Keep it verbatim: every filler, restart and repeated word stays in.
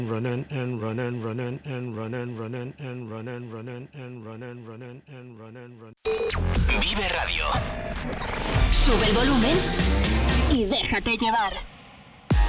running and running, running and running, running and running, running and running, running and running, running. Vive Radio. Sube el volumen y déjate llevar.